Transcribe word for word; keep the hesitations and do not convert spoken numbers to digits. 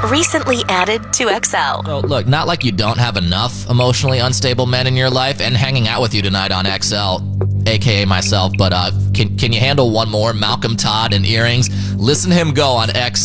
Recently added to X L. So look, not like you don't have enough emotionally unstable men in your life, and hanging out with you tonight on X L, aka myself, but uh, can, can you handle one more? Malcolm Todd and Earrings. Listen to him go on X